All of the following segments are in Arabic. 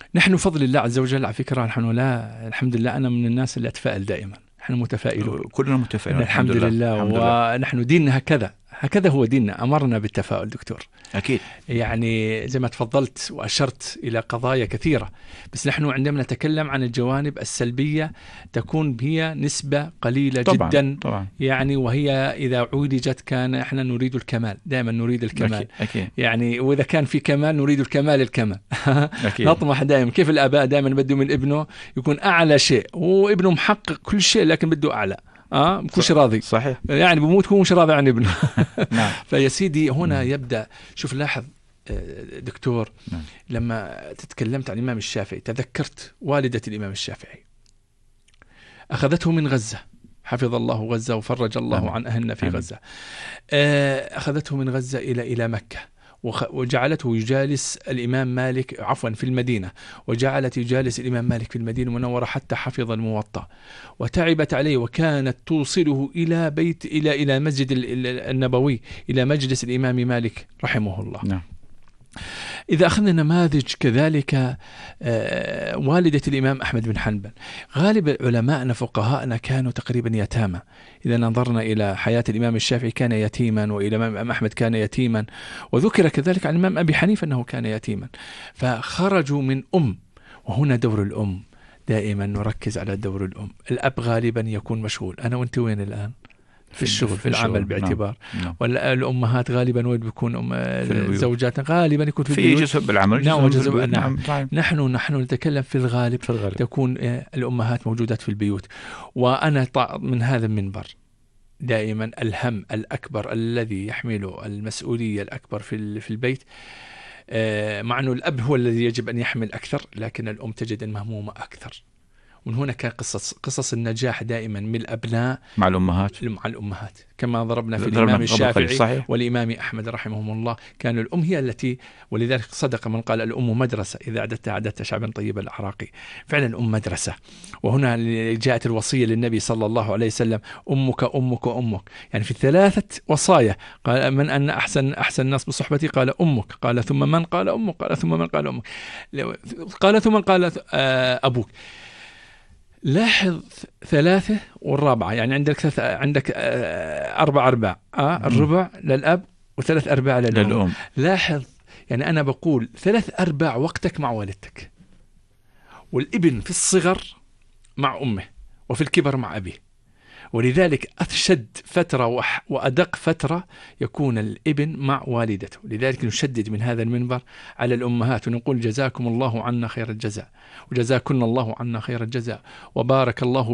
نحن فضل الله عز وجل على فكرة، نحن لا الحمد لله أنا من الناس اللي أتفائل دائما، نحن متفائلون كلنا متفائلون الحمد لله. ونحن ديننا هكذا هو ديننا، أمرنا بالتفاؤل دكتور. أكيد. يعني زي ما تفضلت وأشرت إلى قضايا كثيرة، بس نحن عندما نتكلم عن الجوانب السلبية تكون هي نسبة قليلة طبعاً جدا طبعاً. يعني، وهي إذا عولجت كان إحنا نريد الكمال، دائما نريد الكمال. أكيد. يعني وإذا كان في كمال نريد الكمال أكيد. نطمح دائما. كيف الآباء دائما بده من ابنه يكون أعلى شيء، وابنه محقق كل شيء لكن بده أعلى، مش راضي. صحيح. يعني بموت هو مش راضي عن ابنه. نعم. فيا سيدي هنا يبدأ. شوف لاحظ دكتور، نعم. لما تتكلمت عن الإمام الشافعي تذكرت والدة الإمام الشافعي، أخذته من غزة، حفظ الله غزة وفرج الله عن أهلنا في غزة. أخذته من غزة إلى مكة، وجعلته يجالس الإمام مالك في المدينة، وجعلت يجالس الإمام مالك في المدينة المنورة حتى حفظ الموطأ، وتعبت عليه، وكانت توصله إلى بيت إلى مسجد النبوي، إلى مجلس الإمام مالك رحمه الله. نعم. إذا أخذنا نماذج كذلك، والدة الإمام أحمد بن حنبل، غالب علماءنا فقهاءنا كانوا تقريبا يتامى. إذا نظرنا إلى حياة الإمام الشافعي كان يتيما، وإلى الإمام أحمد كان يتيما، وذكر كذلك عن الإمام أبي حنيفة أنه كان يتيما، فخرجوا من وهنا دور الأم، دائما نركز على دور الأم. الأب غالبا يكون مشغول، أنا وأنت وين الآن؟ في الشغل، في العمل باعتبار. نعم. ولا الأمهات غالبا وين بيكون زوجاتنا غالبا يكون في جزء بالعمل. نعم. نحن نتكلم في الغالب تكون الأمهات موجودات في البيوت. وأنا من هذا المنبر دائما الهم الأكبر الذي يحمله المسؤولية الأكبر في البيت، مع أنه الأب هو الذي يجب أن يحمل أكثر، لكن الأم تجد المهمومة أكثر. ومن هنا كان قصص النجاح دائما من الأبناء مع الأمهات كما ضربنا في الإمام الشافعي والإمام أحمد رحمهم الله. كان الأم هي التي، ولذلك صدق من قال الأم مدرسة، إذا أعددت شعبا طيب الأعراق. فعلا الأم مدرسة. وهنا جاءت الوصية للنبي صلى الله عليه وسلم: أمك أمك أمك، يعني في 3 وصايا. قال: من أن أحسن الناس بصحبتي؟ قال: أمك. قال: ثم من؟ قال: أمك. قال: ثم من؟ قال: أمك. قال: ثم قال: أبوك. لاحظ 3 والرابعة، يعني عندك 4 أرباع، الربع للأب و3 أرباع للأم. لاحظ، يعني أنا بقول 3 أرباع وقتك مع والدتك، والابن في الصغر مع أمه، وفي الكبر مع أبيه. ولذلك أشد فترة وأدق فترة يكون الابن مع والدته. لذلك نشدد من هذا المنبر على الأمهات ونقول: جزاكم الله عنا خير الجزاء، وجزاكن الله عنا خير الجزاء، وبارك الله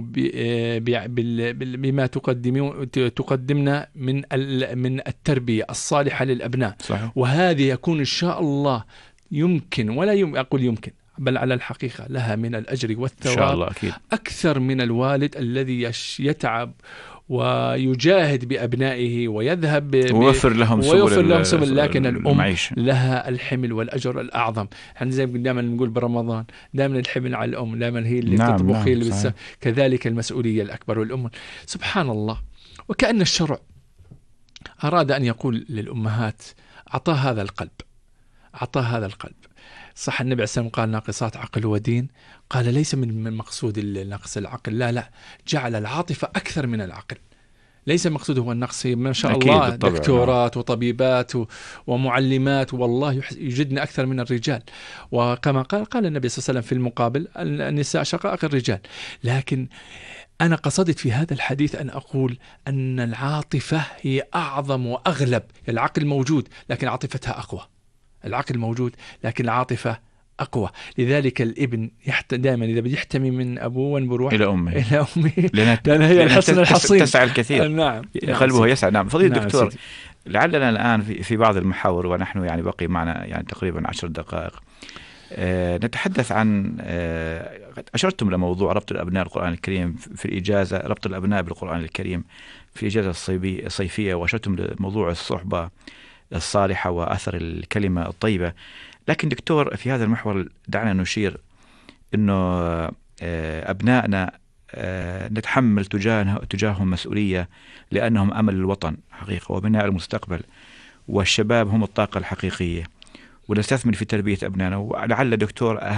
بما تقدمنا من التربية الصالحة للأبناء. صحيح. وهذه يكون إن شاء الله يمكن، ولا أقول يمكن، بل على الحقيقة لها من الأجر والثواب أكثر من الوالد الذي يتعب ويجاهد بأبنائه ويذهب ويوفر لهم سبل، لكن الأم لها الحمل والأجر الأعظم. يعني زي دائما نقول برمضان، دائما الحمل على الأم، دائما هي اللي تطبخ، هي اللي كذلك المسؤولية الأكبر والأم. سبحان الله. وكأن الشرع أراد أن يقول للأمهات: أعطاه هذا القلب. صح، النبي عليه السلام قال: ناقصات عقل ودين. قال: ليس من مقصود نقص العقل، لا، جعل العاطفة أكثر من العقل. ليس مقصود هو النقص، ما شاء الله دكتورات وطبيبات ومعلمات، والله يجدن أكثر من الرجال. وكما قال النبي صلى الله عليه وسلم في المقابل: النساء شقائق الرجال. لكن أنا قصدت في هذا الحديث أن أقول أن العاطفة هي أعظم وأغلب. العقل موجود لكن عاطفتها أقوى. العقل موجود لكن العاطفة أقوى. لذلك الابن دائما إذا بدي يحتمي من أبوه بروح إلى أمه لأن هي الحصن الحصين، تسعى الكثير. نعم. قلبه يسعى. نعم. فضيلة الدكتور، سيدي. لعلنا الآن في بعض المحاور، ونحن يعني بقي معنا يعني تقريبا 10 دقائق، نتحدث عن أشرتم لموضوع ربط الأبناء بالقرآن الكريم في الإجازة، ربط الأبناء بالقرآن الكريم في الإجازة الصيفية، وأشرتم لموضوع الصحبة الصالحة وأثر الكلمة الطيبة. لكن دكتور، في هذا المحور دعنا نشير أنه أبنائنا نتحمل تجاههم مسؤولية، لأنهم أمل الوطن حقيقة وبناء المستقبل، والشباب هم الطاقة الحقيقية، ونستثمر في تربية أبنائنا. ولعل دكتور